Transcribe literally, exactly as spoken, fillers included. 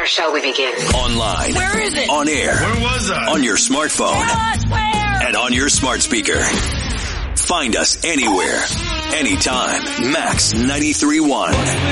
shall we begin? Online. Where is it? On air. Where was I? On your smartphone. Tell us where. And on your smart speaker. Find us anywhere, anytime. Max ninety-three point one.